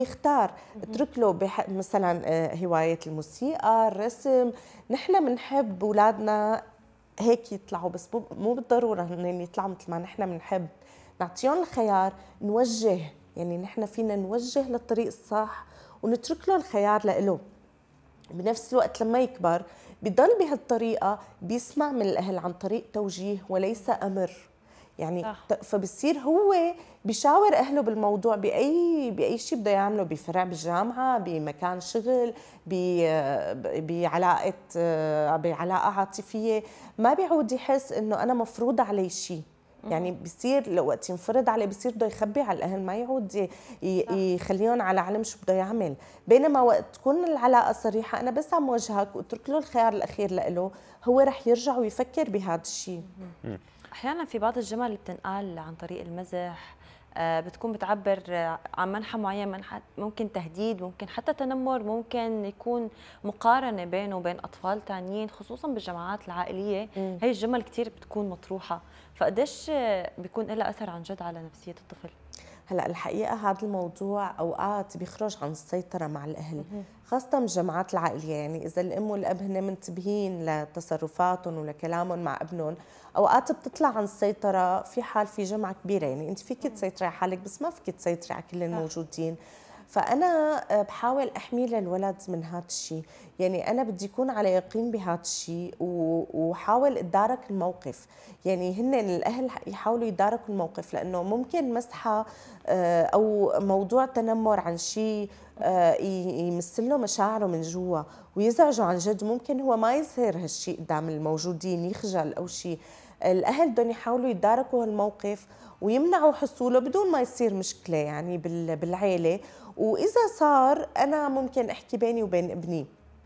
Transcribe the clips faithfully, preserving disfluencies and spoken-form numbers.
يختار. اترك له بح... مثلا هواية الموسيقى، الرسم. نحن بنحب أولادنا هيك يطلعوا، بس مو بالضرورة إنهم يطلعوا مثل ما نحن بنحب. نعطيهم الخيار، نوجه، يعني نحن فينا نوجه للطريق الصح ونترك له الخيار لإله. بنفس الوقت لما يكبر بيضل بهالطريقة، بيسمع من الأهل عن طريق توجيه وليس أمر. يعني صح. فبصير هو بيشاور اهله بالموضوع باي باي شيء بده يعمله، بفرع بالجامعه، بمكان شغل، بعلاقه بعلاقه عاطفيه، ما بيعود يحس انه انا مفروض علي شيء. يعني بصير لو وقت ينفرض عليه بصير بده يخبي على الاهل، ما يعود يخليهم على علم شو بده يعمل. بينما وقت تكون العلاقه صريحه، انا بس عم وجهك واترك له الخيار الاخير له، هو رح يرجع ويفكر بهذا الشيء. احيانا في بعض الجمل اللي بتنقال عن طريق المزح بتكون بتعبر عن منحى معين، منحى ممكن تهديد، ممكن حتى تنمر، ممكن يكون مقارنه بينه وبين اطفال ثانيين، خصوصا بالجماعات العائليه. مم. هي الجمل كثير بتكون مطروحه، فقديش بيكون لها اثر عن جد على نفسيه الطفل؟ هلا الحقيقه هذا الموضوع اوقات بيخرج عن السيطره مع الاهل، خاصه بالجماعات العائليه. يعني اذا الام والاب هن منتبهين لتصرفاتهم ولكلامهم مع ابنهم، اوقات بتطلع عن السيطره في حال في جمعه كبيره. يعني انت فيك تسيطري على حالك بس ما فيك تسيطري على كل الموجودين. فأنا بحاول أحمي للولد من هذا الشيء. يعني أنا بدي يكون على يقين بهذا الشيء وحاول أتدارك الموقف. يعني هن الأهل يحاولوا يداركوا الموقف، لأنه ممكن مسحة أو موضوع تنمر عن شيء يمثل له مشاعره من جوا ويزعجه عن جد. ممكن هو ما يظهر هالشيء قدام الموجودين، يخجل أو شيء. الأهل بدهم يحاولوا يداركوا هالموقف ويمنعوا حصوله بدون ما يصير مشكلة يعني بالعيلة. وإذا صار أنا ممكن أحكي بيني وبين ابني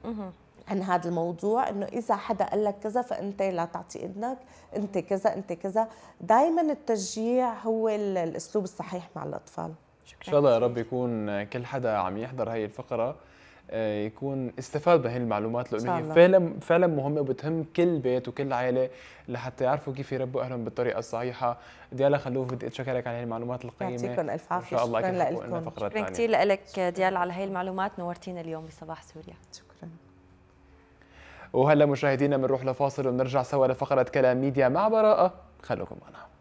عن هذا الموضوع، إنه إذا حدا قال لك كذا فأنت لا تعطي إذنك، أنت كذا أنت كذا. دائما التشجيع هو الأسلوب الصحيح مع الأطفال. إن شاء الله يا رب يكون كل حدا عم يحضر هاي الفقرة يكون استفاد بهي المعلومات، لأنه هي فعلا فعلا مهمة وبتهم كل بيت وكل عائلة لحتى يعرفوا كيف يربوا أهلهم بالطريقة الصحيحة. ديالا خلوف، بدي أتشكرك على هي المعلومات القيمة. يعطيكم ألف عافية. إن شاء الله شكرا كيف لكم. لنا فقرة شكرا كثير لك ديال على هي المعلومات، نورتينا اليوم بصباح سوريا. شكرا. وهلا مشاهدينا بنروح لفاصل وبنرجع سوا لفقرة كلام ميديا مع براءة، خلوكم معنا.